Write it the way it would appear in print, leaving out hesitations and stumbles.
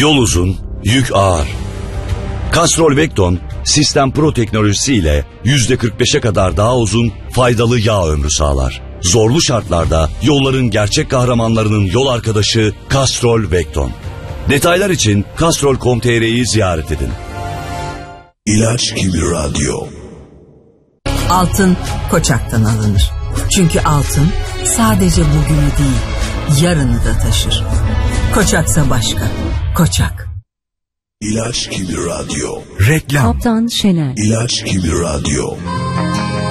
Yol uzun, yük ağır. Castrol Vecton, Sistem Pro teknolojisiyle %45'e kadar daha uzun, faydalı yağ ömrü sağlar. Zorlu şartlarda yolların gerçek kahramanlarının yol arkadaşı Castrol Vecton. Detaylar için castrol.com.tr'yi ziyaret edin. İlaç gibi radyo. Altın Koçak'tan alınır. Çünkü altın sadece bugünü değil, yarını da taşır. Koçaksa başka. Koçak. İlaç gibi radyo. Reklam. Kaptan Şener. İlaç gibi radyo.